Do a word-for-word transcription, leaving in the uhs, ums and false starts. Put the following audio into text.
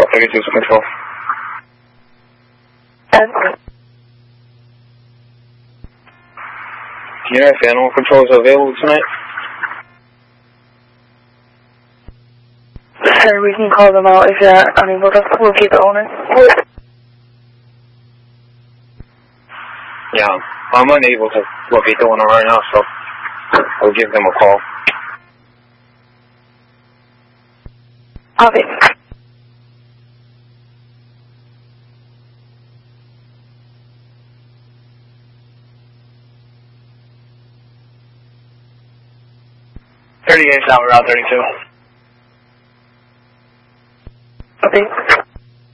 thirty-two to control. Okay. Do you know if animal control is available tonight? Sir, we can call them out if you're unable to locate the owner. Yeah, I'm unable to locate the owner right now, so I'll give them a call. Okay. thirty-eight, now we're out thirty-two.